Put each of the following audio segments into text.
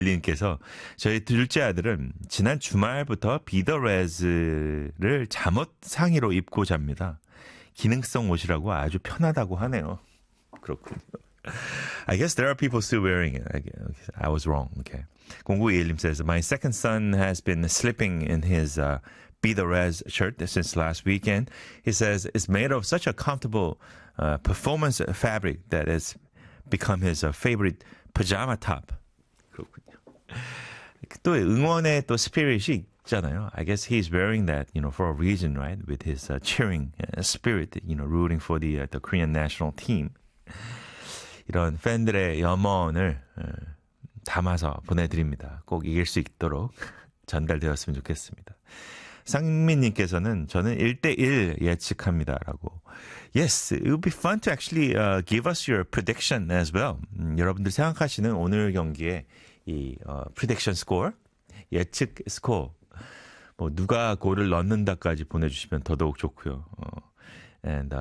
님께서 저희 둘째 아들은 지난 주말부터 비더레즈를 잠옷 상의로 입고 잡니다. 기능성 옷이라고 아주 편하다고 하네요. 그렇군요. I guess there are people still wearing it. I was wrong. Okay. 0921님 says, My second son has been sleeping in his Be the Res shirt since last weekend. He says it's made of such a comfortable performance fabric that it's become his favorite pajama top. 그렇군요. 또 응원의 또 스피릿이 있잖아요. I guess he's wearing that, for a reason, right? With his cheering spirit, rooting for the Korean national team. 이런 팬들의 염원을 담아서 보내드립니다. 꼭 이길 수 있도록 전달되었으면 좋겠습니다. 상민님께서는 저는 1대1 예측합니다라고. Yes, it would be fun to actually give us your prediction as well. 여러분들 생각하시는 오늘 경기의 이 prediction score, 예측 스코어, 뭐 누가 골을 넣는다까지 보내주시면 더더욱 좋고요. And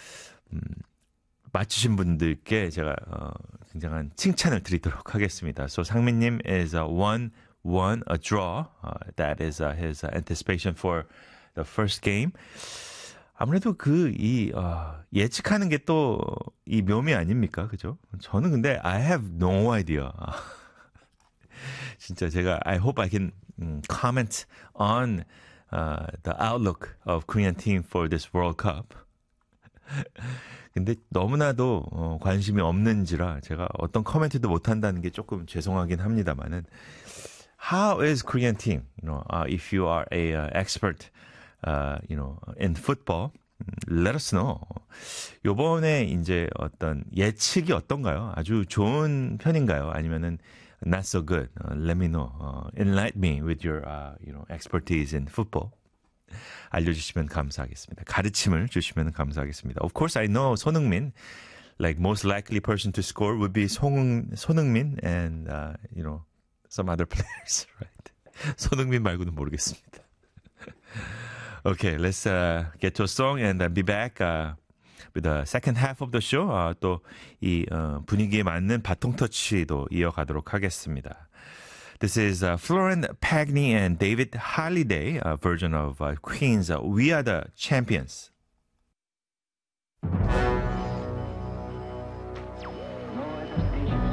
맞추신 분들께 제가 굉장한 칭찬을 드리도록 하겠습니다. So 상민님 is 1-1 a draw. That is his anticipation for the first game. 아무래도 예측하는 게 또 이 묘미 아닙니까? 그죠? 저는 근데 I have no idea. 진짜 제가 I hope I can comment on the outlook of Korean team for this World Cup. 근데 너무나도 관심이 없는지라 제가 어떤 코멘트도 못한다는 게 조금 죄송하긴 합니다만은 How is Korean team? If you are a expert, in football, let us know. 요번에 이제 어떤 예측이 어떤가요? 아주 좋은 편인가요? 아니면은 not so good? Let me know. Enlighten me with your, expertise in football. 알려주시면 감사하겠습니다. 가르침을 주시면 감사하겠습니다. Of course, I know 손흥민, like most likely person to score would be 손흥민 and, some other players, right? 손흥민 말고는 모르겠습니다. Okay, let's get to a song and be back with the second half of the show. 또 이 분위기에 맞는 바통 터치도 이어가도록 하겠습니다. This is Florence Pagny and David Holiday version of Queen's We Are the Champions.